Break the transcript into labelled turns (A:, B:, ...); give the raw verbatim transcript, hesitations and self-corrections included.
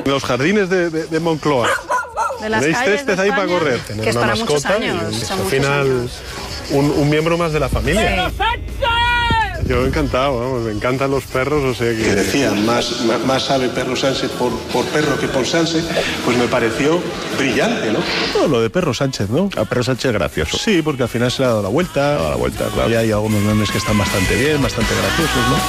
A: Los jardines de, de, de Moncloa.
B: De las
A: Tenéis
B: calles
A: céspedes
B: de
A: ahí para
B: España,
A: correr.
B: que
A: Tener
B: es
A: una
B: para muchos
A: mascota
B: años,
A: y
B: son
A: al
B: muchos
A: final
B: años.
A: un, un miembro más de la familia.
B: Sí.
A: Yo encantado, vamos, me encantan los perros, o sea que...
C: que decían más, más, más sabe Perro Sánchez por, por perro que por Sánchez, pues me pareció brillante, ¿no?
A: No, lo de Perro Sánchez, ¿no?
D: A Perro Sánchez gracioso.
A: Sí, porque al final se le ha dado la vuelta.
D: A la vuelta, claro.
A: Y hay algunos memes que están bastante bien, bastante graciosos, ¿no?